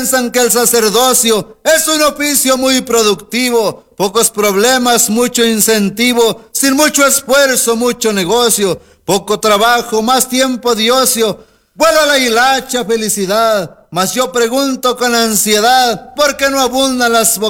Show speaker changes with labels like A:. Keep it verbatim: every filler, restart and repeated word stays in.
A: Piensan que el sacerdocio es un oficio muy productivo, pocos problemas, mucho incentivo, sin mucho esfuerzo, mucho negocio, poco trabajo, más tiempo de ocio, vuela la hilacha felicidad. Mas yo pregunto con ansiedad, ¿por qué no abundan las vocaciones?